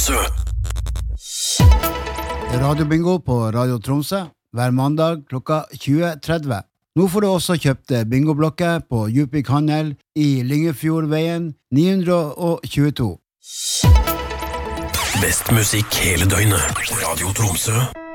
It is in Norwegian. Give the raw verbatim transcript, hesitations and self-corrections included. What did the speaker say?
Tromsø. Radiobingo på Radio Tromsø hver mandag klokka tjue tretti. Nå får du også kjøpt bingoblokker på Djupvik Handel i Lyngefjordveien ni hundre tjueto. Best musikk hele døgnet. Radio Tromsø.